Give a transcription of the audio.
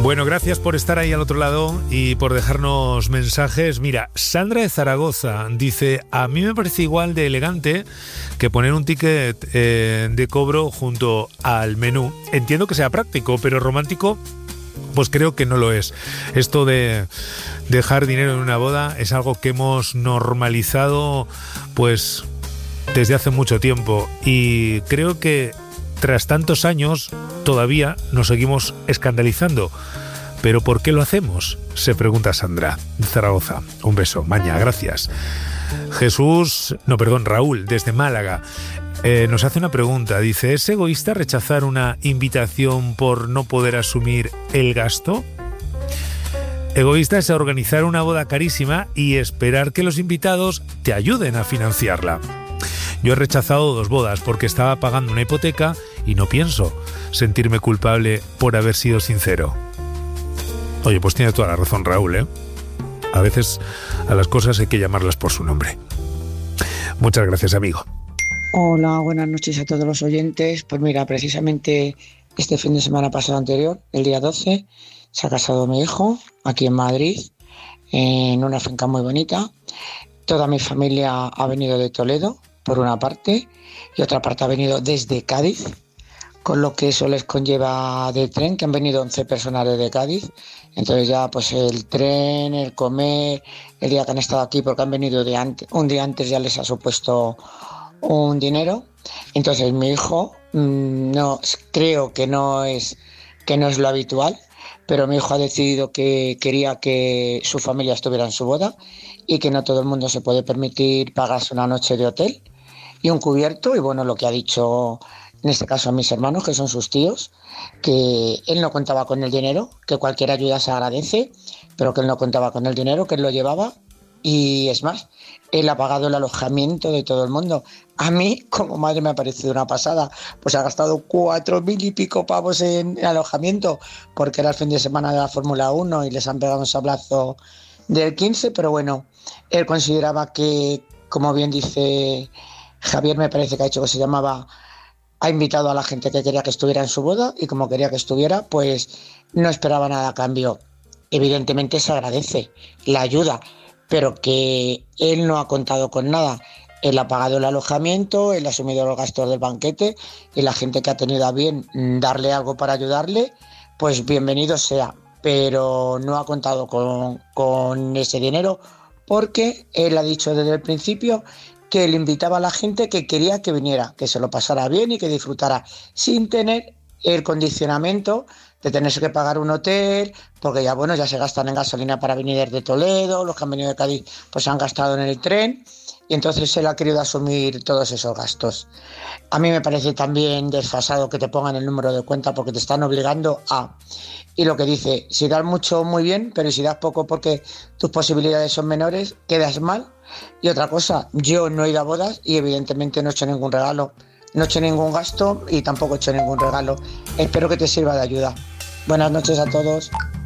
Bueno, gracias por estar ahí al otro lado y por dejarnos mensajes. Mira, Sandra de Zaragoza dice: a mí me parece igual de elegante que poner un ticket de cobro junto al menú. Entiendo que sea práctico, pero romántico, pues creo que no lo es. Esto de dejar dinero en una boda es algo que hemos normalizado pues desde hace mucho tiempo, y creo que tras tantos años todavía nos seguimos escandalizando. ¿Pero por qué lo hacemos?, se pregunta Sandra de Zaragoza. Un beso, Maña, gracias. Raúl, desde Málaga, nos hace una pregunta. Dice: ¿es egoísta rechazar una invitación por no poder asumir el gasto? Egoísta es organizar una boda carísima y esperar que los invitados te ayuden a financiarla. Yo he rechazado 2 bodas porque estaba pagando una hipoteca y no pienso sentirme culpable por haber sido sincero. Oye, pues tiene toda la razón Raúl, ¿eh? A veces a las cosas hay que llamarlas por su nombre. Muchas gracias, amigo. Hola, buenas noches a todos los oyentes. Pues mira, precisamente este fin de semana pasado anterior, el día 12, se ha casado mi hijo aquí en Madrid, en una finca muy bonita. Toda mi familia ha venido de Toledo, por una parte, y otra parte ha venido desde Cádiz, con lo que eso les conlleva de tren, que han venido 11 personas desde Cádiz. Entonces ya pues el tren, el comer, el día que han estado aquí, porque han venido un día antes, ya les ha supuesto un dinero. Entonces mi hijo, no creo que no es lo habitual, pero mi hijo ha decidido que quería que su familia estuviera en su boda y que no todo el mundo se puede permitir pagarse una noche de hotel y un cubierto. Y bueno, lo que ha dicho en este caso a mis hermanos, que son sus tíos, que él no contaba con el dinero, que cualquier ayuda se agradece, pero que él no contaba con el dinero, que él lo llevaba. Y es más, él ha pagado el alojamiento de todo el mundo. A mí, como madre, me ha parecido una pasada. Pues ha gastado 4.000 y pico pavos en alojamiento, porque era el fin de semana de la Fórmula 1 y les han pegado un sablazo del 15. Pero bueno, él consideraba que, como bien dice Javier, me parece que ha dicho que se llamaba, ha invitado a la gente que quería que estuviera en su boda, y como quería que estuviera, pues no esperaba nada a cambio. Evidentemente se agradece la ayuda, pero que él no ha contado con nada. Él ha pagado el alojamiento, él ha asumido los gastos del banquete, y la gente que ha tenido a bien darle algo para ayudarle, pues bienvenido sea. Pero no ha contado con ese dinero, porque él ha dicho desde el principio que él invitaba a la gente que quería que viniera, que se lo pasara bien y que disfrutara, sin tener el condicionamiento de tenerse que pagar un hotel, porque ya bueno, ya se gastan en gasolina para venir desde Toledo, los que han venido de Cádiz pues se han gastado en el tren, y entonces él ha querido asumir todos esos gastos. A mí me parece también desfasado que te pongan el número de cuenta, porque te están obligando a... Y lo que dice, si das mucho, muy bien, pero si das poco porque tus posibilidades son menores, quedas mal. Y otra cosa, yo no he ido a bodas y evidentemente no he hecho ningún regalo, no he hecho ningún gasto y tampoco he hecho ningún regalo. Espero que te sirva de ayuda. Buenas noches a todos.